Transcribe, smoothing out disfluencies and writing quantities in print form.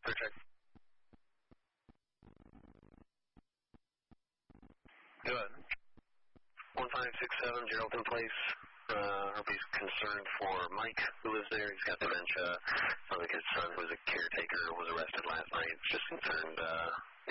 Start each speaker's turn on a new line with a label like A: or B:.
A: Clear check. Go ahead. 1567 Geraldton Place. Hope he's concerned for Mike, who lives there. He's got dementia. Sounds like his son, who was a caretaker, was arrested last night. Just concerned